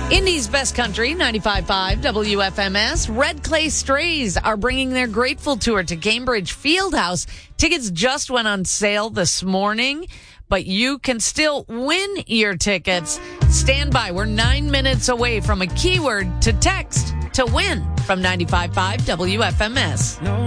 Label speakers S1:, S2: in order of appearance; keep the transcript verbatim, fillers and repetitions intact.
S1: Indy's Best Country, ninety-five point five W F M S. Red Clay Strays are bringing their Grateful Tour to Cambridge Fieldhouse. Tickets just went on sale this morning, but you can still win your tickets. Stand by. We're nine minutes away from a keyword to text to win from ninety-five point five W F M S.